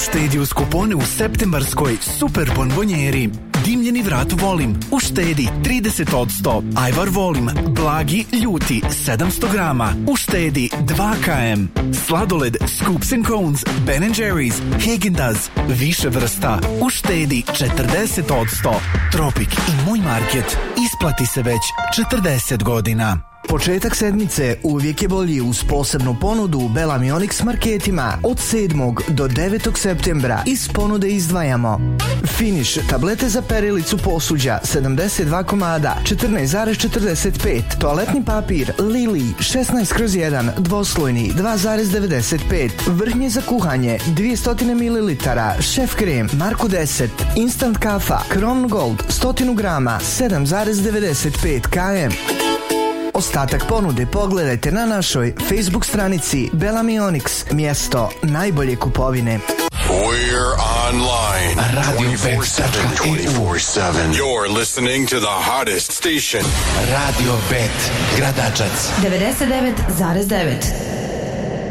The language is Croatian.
Uštedi uz kupone u septembarskoj super bonbonjeri. Dimljeni vrat volim, uštedi 30%. Ajvar volim, blagi, ljuti 700 grama, uštedi 2 km. Sladoled Scoops and Cones, Ben & Jerry's, Häagen-Dazs, više vrsta, uštedi 40%. Tropik i Moj Market, isplati se već 40 godina. Početak sedmice uvijek je bolji uz posebnu ponudu u Bellamy Onyx marketima od 7. do 9. septembra. Iz ponude izdvajamo Finish tablete za perilicu posuđa 72 komada 14,45, toaletni papir Lily 16/1 dvoslojni 2,95, vrhnje za kuhanje 200 ml, šef krem Marko 10, instant kafa Crown Gold 100 grama 7,95 km. Ostatak ponude pogledajte na našoj Facebook stranici Bellamy Onyx, mjesto najbolje kupovine. We're online. Radio24/7. You're listening to the hottest station. Radio Bet, Gradačac. 99,9.